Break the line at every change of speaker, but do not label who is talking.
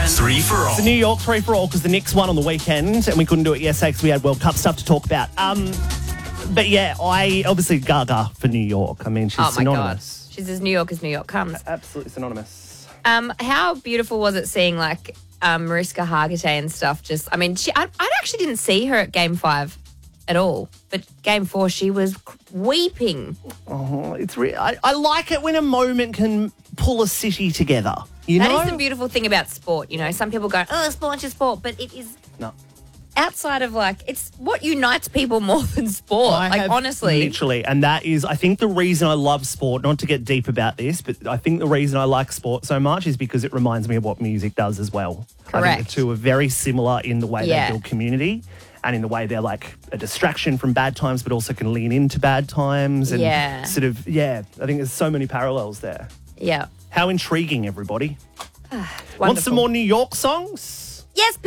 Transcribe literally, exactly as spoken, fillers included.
Three for all.
The New York three for all because the Knicks won on the weekend and we couldn't do it yesterday because we had World Cup stuff to talk about. Um, but yeah, I obviously Gaga for New York. I mean, she's
Oh, my
synonymous.
God. She's as New York as New York comes.
Absolutely synonymous.
Um, how beautiful was it seeing, like, um, Mariska Hargitay and stuff? Just, I mean, she, I, I actually didn't see her at Game Five at all, but Game Four she was weeping.
Oh, it's re- I, I like it when a moment can pull a city together. You
That
know,
is the beautiful thing about sport. You know, some people go, "Oh, sport's just sport," but it is
no.
outside of, like, it's what unites people more than sport.
I
like,
have
honestly,
literally, and that is, I think the reason I love sport. Not to get deep about this, but I think the reason I like sport so much is because it reminds me of what music does as well. I think
Correct.
the two are very similar in the way
Yeah.
they build community. And in the way they're like a distraction from bad times, but also can lean into bad times. And
Yeah.
sort of, yeah, I think there's so many parallels there.
yeah.
How intriguing, everybody. Want
Wonderful.
some more New York songs?
Yes,